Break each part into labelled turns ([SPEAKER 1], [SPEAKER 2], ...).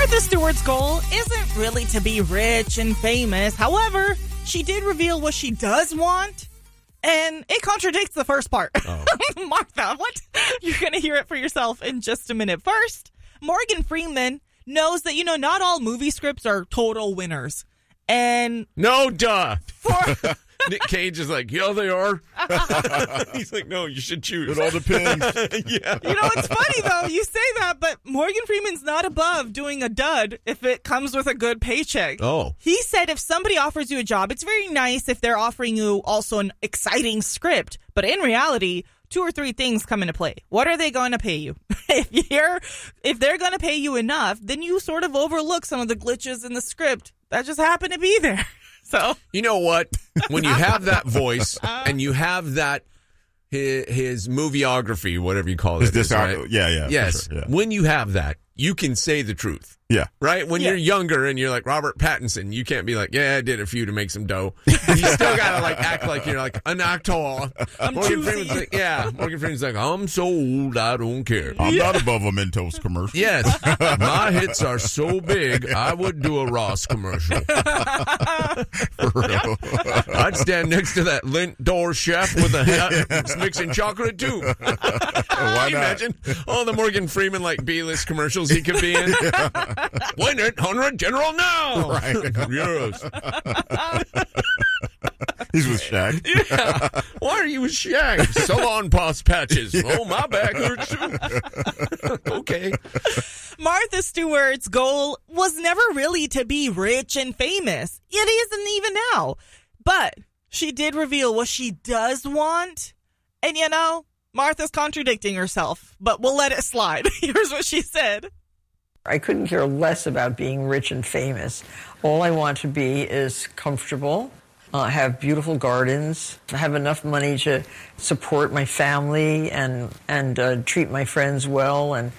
[SPEAKER 1] Martha Stewart's goal isn't really to be rich and famous. However, she did reveal what she does want, and it contradicts the first part.
[SPEAKER 2] Oh.
[SPEAKER 1] Martha, what? You're going to hear it for yourself in just a minute. First, Morgan Freeman knows that, not all movie scripts are total winners. And
[SPEAKER 2] no, duh. Nick Cage is like, yeah, they are. He's like, no, you should choose.
[SPEAKER 3] It all depends.
[SPEAKER 2] Yeah.
[SPEAKER 1] It's funny, though. You say that, but Morgan Freeman's not above doing a dud if it comes with a good paycheck.
[SPEAKER 2] Oh.
[SPEAKER 1] He said if somebody offers you a job, it's very nice if they're offering you also an exciting script. But in reality, 2 or 3 things come into play. What are they going to pay you? If they're going to pay you enough, then you sort of overlook some of the glitches in the script that just happen to be there. So
[SPEAKER 2] you know what? When you have that voice and you have that his movieography, whatever you call it, right?
[SPEAKER 3] Yeah.
[SPEAKER 2] Yes.
[SPEAKER 3] Sure, yeah.
[SPEAKER 2] When you have that, you can say the truth.
[SPEAKER 3] Yeah.
[SPEAKER 2] Right? When you're younger and you're like Robert Pattinson, you can't be like, yeah, I did a few to make some dough. You still gotta act like you're like an actor. Morgan Freeman's like, Morgan Freeman's like, I'm so old, I don't care.
[SPEAKER 3] I'm not above a Mentos commercial.
[SPEAKER 2] Yes. My hits are so big, I would do a Ross commercial.
[SPEAKER 3] For real.
[SPEAKER 2] I'd stand next to that lint door chef with a hat mixing chocolate too.
[SPEAKER 3] Why
[SPEAKER 2] Can you
[SPEAKER 3] not?
[SPEAKER 2] imagine all the Morgan Freeman B-list commercials he could be in? Win it, 100 General now.
[SPEAKER 3] Right.
[SPEAKER 2] Yes.
[SPEAKER 3] He's with Shaq.
[SPEAKER 2] Yeah. Why are you with Shaq? Salon pus patches. Oh, my back hurts too. Okay.
[SPEAKER 1] Martha Stewart's goal was never really to be rich and famous. It isn't even now. But she did reveal what she does want. And Martha's contradicting herself, but we'll let it slide. Here's what she said.
[SPEAKER 4] I couldn't care less about being rich and famous. All I want to be is comfortable, have beautiful gardens, have enough money to support my family and treat my friends well. And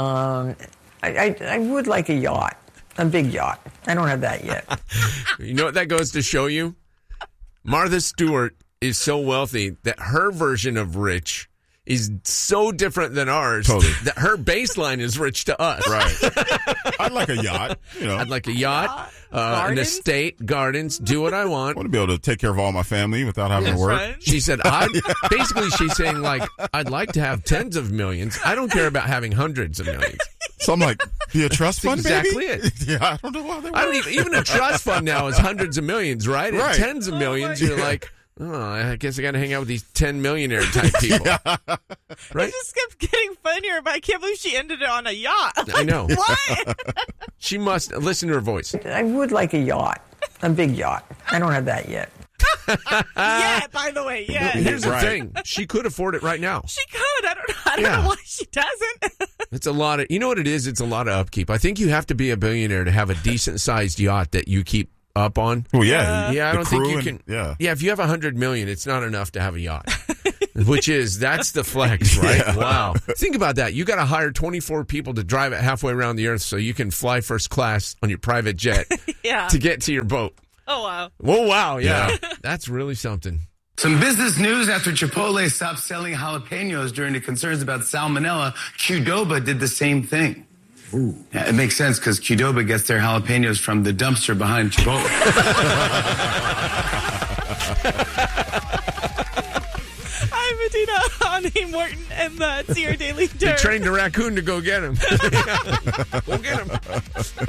[SPEAKER 4] I would like a yacht, a big yacht. I don't have that yet.
[SPEAKER 2] You know what that goes to show you? Martha Stewart is so wealthy that her version of rich is so different than ours.
[SPEAKER 3] Totally.
[SPEAKER 2] That her baseline is rich to us.
[SPEAKER 3] Right. I'd like a yacht.
[SPEAKER 2] I'd like a yacht, an estate, gardens, do what I want.
[SPEAKER 3] I want to be able to take care of all my family without having to work.
[SPEAKER 1] Right.
[SPEAKER 2] She said, basically she's saying I'd like to have tens of millions. I don't care about having hundreds of millions.
[SPEAKER 3] So I'm like, be a trust fund,
[SPEAKER 2] exactly
[SPEAKER 3] baby?
[SPEAKER 2] it.
[SPEAKER 3] Yeah, I don't know why they
[SPEAKER 2] I don't even a trust fund now is hundreds of millions, right?
[SPEAKER 3] Right.
[SPEAKER 2] And tens of millions, you're like, oh, I guess I got to hang out with these 10 millionaire type people. Right?
[SPEAKER 1] It just kept getting funnier, but I can't believe she ended it on a yacht.
[SPEAKER 2] I know.
[SPEAKER 1] What?
[SPEAKER 2] She must listen to her voice.
[SPEAKER 4] I would like a yacht, a big yacht. I don't have that yet.
[SPEAKER 1] Yeah, by the way, yeah.
[SPEAKER 2] Here's the
[SPEAKER 3] Right.
[SPEAKER 2] thing. She could afford it right now.
[SPEAKER 1] She could. I don't know why she doesn't.
[SPEAKER 2] It's a lot of, you know what it is? It's a lot of upkeep. I think you have to be a billionaire to have a decent sized yacht that you keep up on.
[SPEAKER 3] Well, yeah.
[SPEAKER 2] Yeah, I
[SPEAKER 3] the
[SPEAKER 2] don't think
[SPEAKER 3] crew
[SPEAKER 2] you
[SPEAKER 3] and-
[SPEAKER 2] can.
[SPEAKER 3] Yeah.
[SPEAKER 2] If you have 100 million, it's not enough to have a yacht. That's the flex, right?
[SPEAKER 3] Yeah.
[SPEAKER 2] Wow. Think about that. You got to hire 24 people to drive it halfway around the earth so you can fly first class on your private jet
[SPEAKER 1] Yeah.
[SPEAKER 2] to get to your boat.
[SPEAKER 1] Oh, wow.
[SPEAKER 2] Oh, wow. Yeah.
[SPEAKER 3] Yeah.
[SPEAKER 2] That's really something.
[SPEAKER 5] Some business news after Chipotle stopped selling jalapenos during the concerns about salmonella. Qdoba did the same thing. Ooh. Yeah, it makes sense because Qdoba gets their jalapenos from the dumpster behind Chipotle.
[SPEAKER 1] I'm Medina, Ani Morton, and that's your Daily
[SPEAKER 2] He
[SPEAKER 1] Dirt.
[SPEAKER 2] trained a raccoon to go get him. Go get him.